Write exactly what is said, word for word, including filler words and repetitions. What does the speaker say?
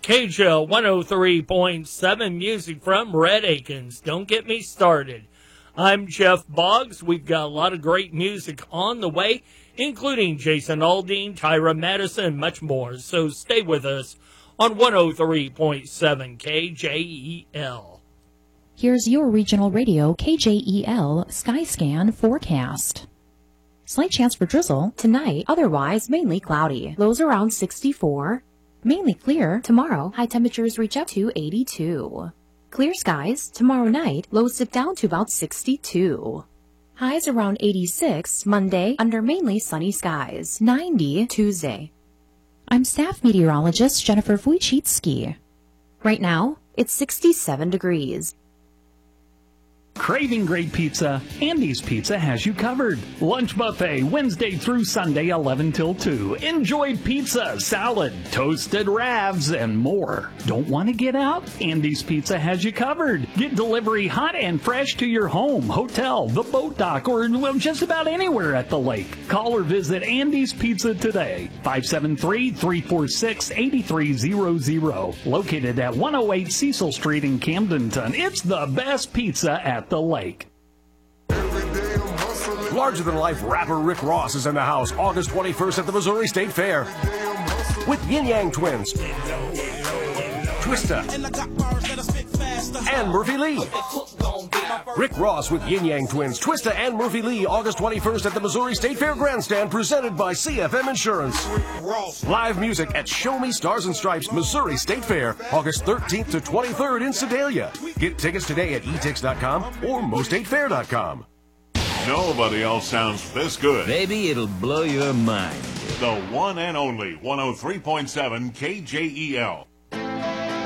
K J L one oh three point seven, music from Red Akins. Don't get me started. I'm Jeff Boggs. We've got a lot of great music on the way, including Jason Aldean, Tyra Madison, and much more. So stay with us on one oh three point seven K J E L. Here's your regional radio K J E L Skyscan forecast. Slight chance for drizzle tonight, otherwise mainly cloudy. Lows around sixty-four. Mainly clear tomorrow. High temperatures reach up to eighty-two. Clear skies tomorrow night. Lows dip down to about sixty-two. Highs around eighty-six Monday under mainly sunny skies. ninety Tuesday. I'm staff meteorologist Jennifer Wojcicki. Right now, it's sixty-seven degrees. Craving great pizza? Andy's Pizza has you covered. Lunch buffet Wednesday through Sunday, eleven till two. Enjoy pizza, salad, toasted ravs, and more. Don't want to get out? Andy's Pizza has you covered. Get delivery hot and fresh to your home, hotel, the boat dock, or well, just about anywhere at the lake. Call or visit Andy's Pizza today. five seven three, three four six, eight three zero zero. Located at one oh eight Cecil Street in Camdenton. It's the best pizza at the lake. Larger-than-life rapper Rick Ross is in the house August twenty-first at the Missouri State Fair with Yin Yang Twins, Twista, and Murphy Lee. Rick Ross with Yin Yang Twins, Twista, and Murphy Lee August twenty-first at the Missouri State Fair Grandstand, presented by C F M Insurance. Live music at Show Me Stars and Stripes Missouri State Fair August thirteenth to twenty-third in Sedalia. Get tickets today at e tix dot com or most state fair dot com. Nobody else sounds this good. Baby, it'll blow your mind. The one and only one oh three point seven K J E L.